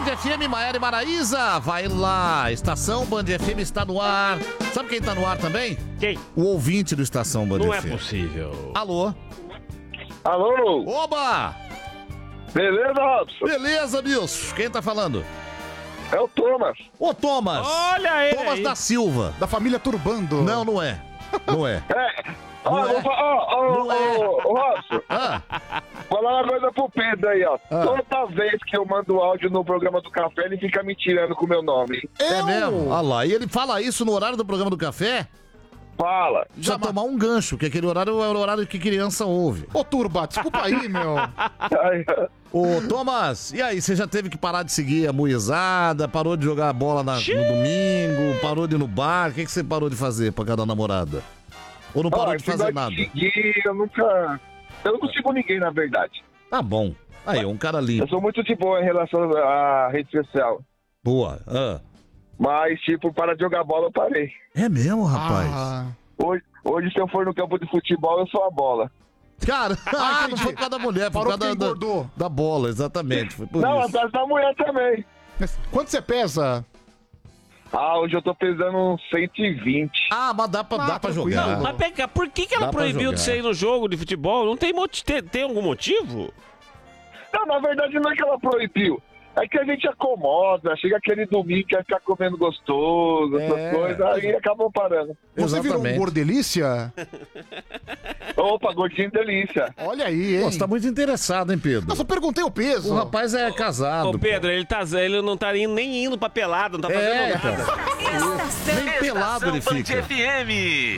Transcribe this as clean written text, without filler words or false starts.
FM, Maiara e Maraísa, vai lá, Estação Band FM está no ar. Sabe quem tá no ar também? Quem? O ouvinte do Estação Band FM. Não é possível. Alô? Alô? Oba! Beleza, Robson? Beleza, Nilson. Quem tá falando? É o Thomas. Ô, Thomas! Olha ele Thomas aí. da Silva. Da família Turbando. Não, não é. Não é. Ó, Não é. Robson, Ah, vou falar uma coisa pro Pedro aí, ó. Ah. Toda vez que eu mando áudio no programa do café, ele fica me tirando com o meu nome. é mesmo? Olha lá. E ele fala isso no horário do programa do café? Fala. Precisa tomar um gancho, que aquele horário é o horário que criança ouve. Ô, Turba, desculpa aí, meu. Ai, Ô, Thomas, e aí, você já teve que parar de seguir a muizada, parou de jogar bola no domingo, parou de ir no bar, o que você parou de fazer pra cada namorada? Ou não parou de esse fazer negócio nada? de seguir, eu não sigo ninguém, na verdade. Tá bom. Aí, um cara Eu limpo. sou muito de boa em relação à rede social. Boa. Ah. Mas, tipo, para de jogar bola, eu parei. É mesmo, rapaz? Ah, Hoje, se eu for no campo de futebol, eu sou a bola. Cara, não entendi. foi por causa da mulher, foi por Parou causa porque engordou. da bola, exatamente. Foi por Não, isso. atrás da mulher também. mas quanto você pesa? Hoje eu tô pesando uns 120. Ah, mas dá pra tranquilo. jogar. Mas pega, por que ela Dá pra proibiu de jogar. sair no jogo de futebol? Não tem tem algum motivo? Não, na verdade não é que ela proibiu. É que a gente acomoda, chega aquele domingo que vai ficar comendo gostoso, essas coisas, aí acabam parando. Você virou um Exatamente. gordelícia? Opa, gordinho delícia. Olha aí, hein? Pô, você tá muito interessado, hein, Pedro? Não, só perguntei o peso. O rapaz é casado. Ô, Pedro, ele não tá nem indo pra pelada, não tá fazendo É, nada. cara. Nem pelado ele Band fica. FM.